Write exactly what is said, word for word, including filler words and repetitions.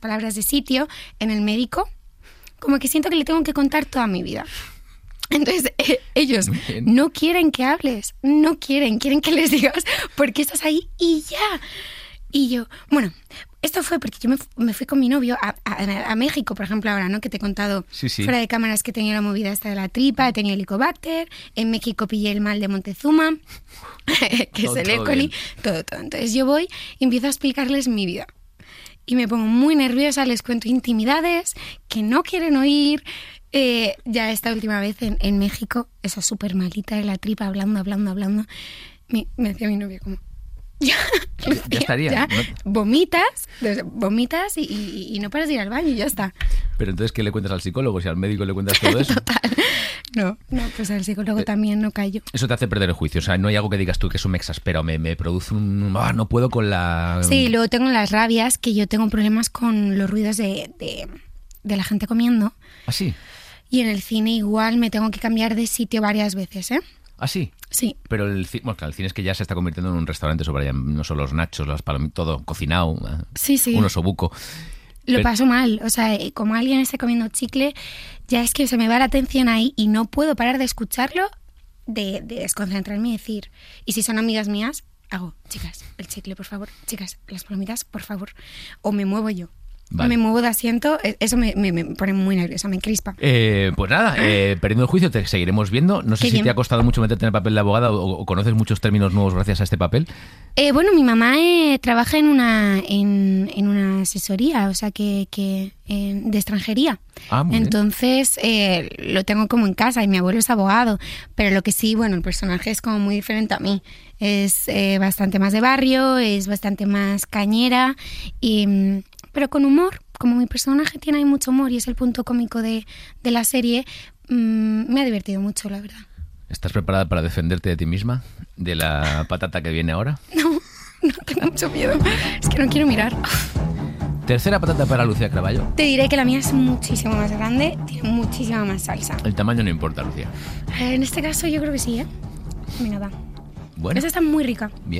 palabras de sitio en el médico, como que siento que le tengo que contar toda mi vida. Entonces, eh, ellos no quieren que hables, no quieren, quieren que les digas por qué estás ahí y ya. Y yo, bueno, esto fue porque yo me, me fui con mi novio a, a, a México, por ejemplo, ahora, ¿no? Que te he contado sí, sí. fuera de cámaras que tenía la movida esta de la tripa, tenía Helicobacter, en México pillé el mal de Montezuma, que todo, es el E. coli, todo, todo. Entonces yo voy y empiezo a explicarles mi vida. Y me pongo muy nerviosa, les cuento intimidades que no quieren oír. Eh, ya esta última vez en, en México, esa súper malita de la tripa, hablando, hablando, hablando, me, me decía mi novio como... Ya, ya, ya estaría. Ya, ¿no? Vomitas, vomitas y, y, y no paras de ir al baño y ya está. Pero entonces, ¿qué le cuentas al psicólogo? Si al médico le cuentas todo eso. Total. No, no, pues al psicólogo eh, también no callo. Eso te hace perder el juicio. O sea, no hay algo que digas tú que eso me exaspera o me, me produce un... Ah, no puedo con la... Sí, luego tengo las rabias, que yo tengo problemas con los ruidos de, de, de la gente comiendo. ¿Ah, sí? Y en el cine igual me tengo que cambiar de sitio varias veces, ¿eh? ¿Ah, sí? Sí. Pero el, bueno, claro, el cine es que ya se está convirtiendo en un restaurante sobre no solo los nachos, las palomitas, todo cocinado, sí, sí. un osobuco. Lo Pero... paso mal, o sea, como alguien esté comiendo chicle, ya es que se me va la atención ahí y no puedo parar de escucharlo, de, de desconcentrarme y decir, y si son amigas mías, hago, chicas, el chicle, por favor, chicas, las palomitas, por favor, o me muevo yo. Vale. Me muevo de asiento, eso me, me, me pone muy nerviosa, me crispa. Eh, pues nada, eh, perdiendo el juicio te seguiremos viendo. No sé Qué si bien. te ha costado mucho meterte en el papel de abogada o, o conoces muchos términos nuevos gracias a este papel. Eh, bueno, mi mamá eh, trabaja en una en, en una asesoría, o sea, que, que eh, de extranjería. Ah, muy Entonces eh, lo tengo como en casa y mi abuelo es abogado, pero lo que sí, bueno, el personaje es como muy diferente a mí. Es eh, bastante más de barrio, es bastante más cañera y... pero con humor, como mi personaje tiene ahí mucho humor y es el punto cómico de, de la serie, mmm, me ha divertido mucho, la verdad. ¿Estás preparada para defenderte de ti misma? ¿De la patata que viene ahora? No, no tengo mucho miedo, es que no quiero mirar. Tercera patata para Lucía Cravallo. Te diré que la mía es muchísimo más grande, tiene muchísima más salsa. El tamaño no importa, Lucía. En este caso yo creo que sí, ¿eh? Mira, va. Bueno. Esa está muy rica. Bien.